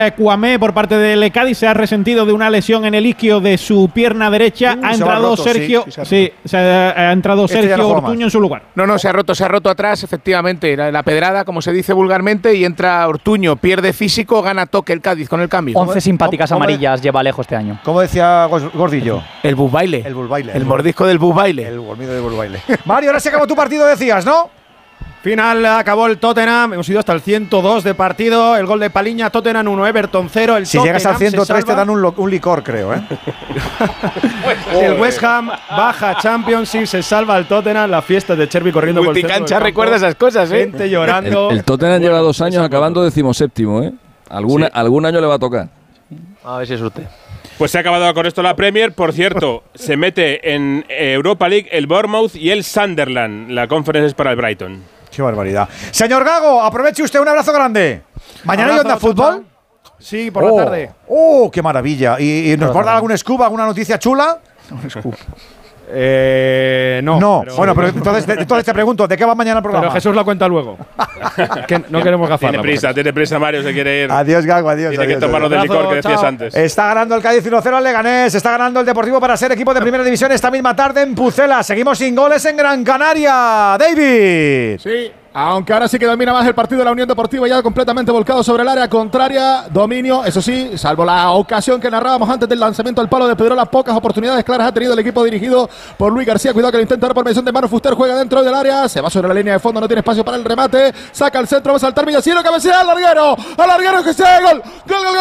Kouamé por parte del Cádiz se ha resentido de una lesión en el isquio de su pierna derecha. Ha entrado Sergio Ortuño en su lugar. No, se ha roto atrás, efectivamente. La pedrada, como se dice vulgarmente, y entra Ortuño. Pierde físico, gana toque el Cádiz con el cambio. 11 simpáticas amarillas lleva lejos este año. ¿Cómo decía Gordillo? El busbaile. El mordisco del busbaile. El gormido del busbaile. Mario, ahora se acabó tu partido, decías, ¿no? Final, acabó el Tottenham, hemos ido hasta el 102 de partido, el gol de Paliña, Tottenham 1, Everton 0. Si llegas al 103 te dan un licor, creo, ¿eh? El West Ham baja Championship, se salva el Tottenham, la fiesta de Chervi corriendo por el centro del Multicancha campo. recuerda esas cosas, ¿eh? Gente llorando. El Tottenham lleva 2 años acabando 17º, ¿eh? Algún año le va a tocar. A ver si es usted. Pues se ha acabado con esto la Premier. Por cierto, se mete en Europa League el Bournemouth y el Sunderland. La conferencia es para el Brighton. Qué barbaridad. Señor Gago, aproveche usted, un abrazo grande. ¿Mañana hay Onda Fútbol? Sí, por la tarde. ¡Oh, qué maravilla! ¿Y nos va a dar algún scoop, alguna noticia chula? Un scoop. No. Bueno, pero entonces te pregunto, ¿de qué va mañana el programa? Pero Jesús la cuenta luego. Que no queremos gafarla. Tiene prisa Mario, se quiere ir. Adiós, Gago, adiós. Tiene que tomarlo del licor que decías antes. Está ganando el Cádiz 1-0 al Leganés. Está ganando el Deportivo para ser equipo de primera división esta misma tarde en Pucela. Seguimos sin goles en Gran Canaria. David. Sí. Aunque ahora sí que domina más el partido, la Unión Deportiva ya completamente volcado sobre el área contraria, dominio, eso sí, salvo la ocasión que narrábamos antes del lanzamiento al palo de Pedrola, pocas oportunidades claras ha tenido el equipo dirigido por Luis García. Cuidado que lo intenta dar por mención de mano. Fuster juega dentro del área, se va sobre la línea de fondo, no tiene espacio para el remate, saca el centro, va a saltar Villacino, cabecea al larguero que sea gol, gol.